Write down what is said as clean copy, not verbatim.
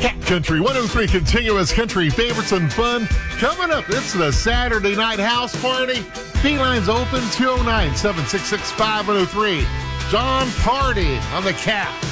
Cat Country 103 continuous country favorites and fun. Coming up, it's the Saturday night house party. Beeline's open 209-766-5103. John Party on the Cat.